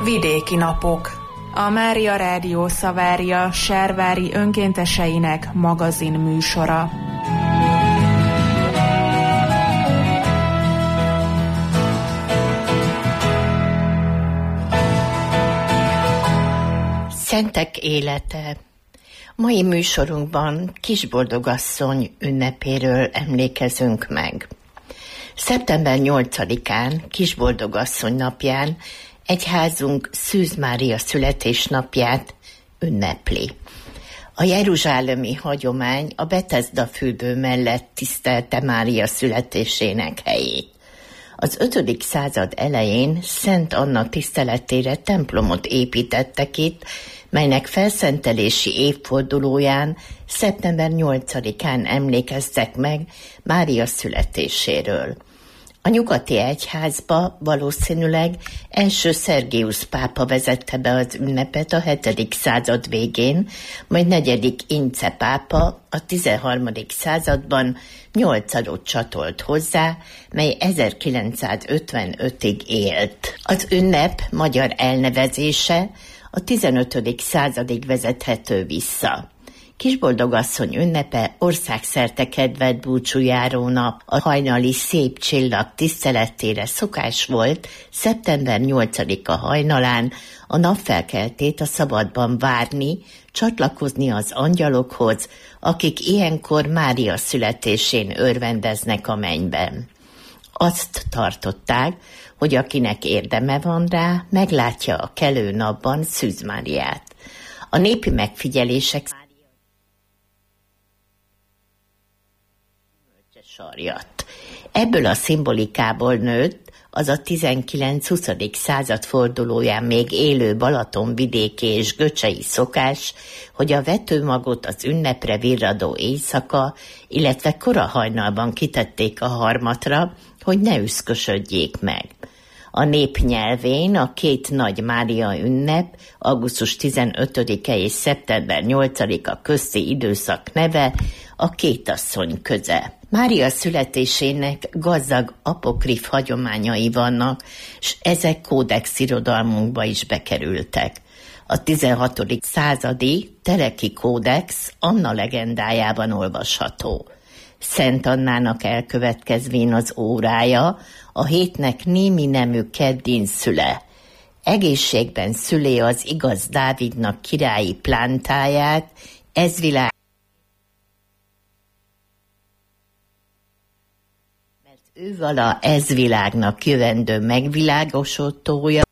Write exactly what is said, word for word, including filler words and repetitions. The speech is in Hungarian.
Vidéki napok. A Mária Rádió Szavária sárvári önkénteseinek magazin műsora. Szentek élete. Mai műsorunkban Kisboldogasszony ünnepéről emlékezünk meg. szeptember nyolcadikán, Kisboldogasszony napján egyházunk Szűz Mária születésnapját ünnepli. A jeruzsálemi hagyomány a Betesda fürdő mellett tisztelte Mária születésének helyét. Az ötödik század elején Szent Anna tiszteletére templomot építettek itt, melynek felszentelési évfordulóján, szeptember nyolcadikán emlékeztek meg Mária születéséről. A nyugati egyházba valószínűleg első Szergiusz pápa vezette be az ünnepet a hetedik század végén, majd negyedik Ince pápa a tizenharmadik században nyolc adót csatolt hozzá, mely ezerkilencszázötvenötig élt. Az ünnep magyar elnevezése a tizenötödik századig vezethető vissza. Kisboldogasszony ünnepe országszerte kedvelt búcsújárónap. A hajnali szép csillag tiszteletére szokás volt szeptember nyolcadika hajnalán a napfelkeltét a szabadban várni, csatlakozni az angyalokhoz, akik ilyenkor Mária születésén örvendeznek a mennyben. Azt tartották, hogy akinek érdeme van rá, meglátja a kelő napban Szűz Máriát. A népi megfigyelések sarjat. Ebből a szimbolikából nőtt az a tizenkilenc-huszadik század fordulóján még élő Balatonvidéki és göcsei szokás, hogy a vetőmagot az ünnepre virradó éjszaka, illetve kora hajnalban kitették a harmatra, hogy ne üszkösödjék meg. A nép nyelvén a két nagy Mária ünnep, augusztus tizenötödike és szeptember nyolcadika közti időszak neve a kétasszony köze. Mária születésének gazdag apokrif hagyományai vannak, s ezek kódex irodalmunkba is bekerültek. A tizenhatodik századi Teleki kódex Anna legendájában olvasható. Szent Annának elkövetkezvén az órája, a hétnek némi nemű keddin szüle. Egészségben szülé az igaz Dávidnak királyi plántáját, ez világ ő vala ez világnak jövendő megvilágosítója,